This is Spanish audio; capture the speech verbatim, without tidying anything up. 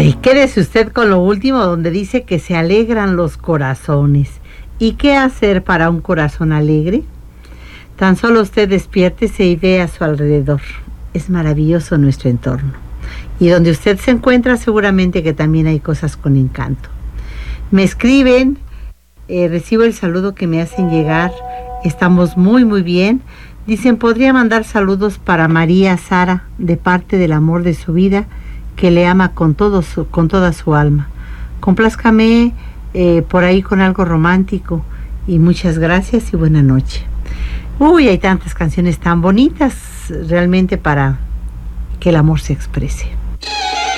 Y quédese usted con lo último, donde dice que se alegran los corazones. ¿Y qué hacer para un corazón alegre? Tan solo usted despiértese y ve a su alrededor. Es maravilloso nuestro entorno. Y donde usted se encuentra, seguramente que también hay cosas con encanto. Me escriben, eh, recibo el saludo que me hacen llegar. Estamos muy, muy bien. Dicen, podría mandar saludos para María Sara, de parte del amor de su vida, que le ama con, todo su, con toda su alma. Complázcame eh, por ahí con algo romántico. Y muchas gracias y buena noche. Uy, hay tantas canciones tan bonitas realmente para que el amor se exprese.